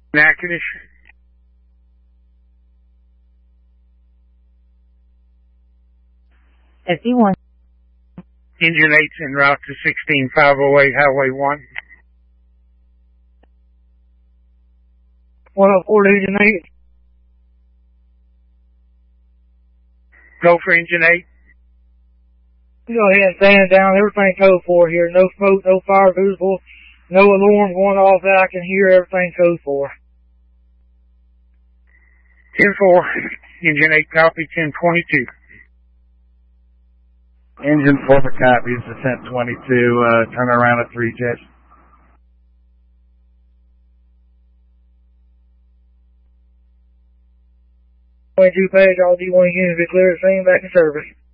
Natchitoches. SE1. Engine 8's en route to 16508 Highway 1. 104 to Engine 8. Go for Engine 8. Go ahead and stand it down. Everything code 4 here. No smoke, no fire visible, no alarm going off that I can hear. Everything code 4. 10-4. Engine 8 copy 1022. Engine 4 copies, descent 22, turn around at 3 jets. 22 page, all D1 units be clear at scene, back in service.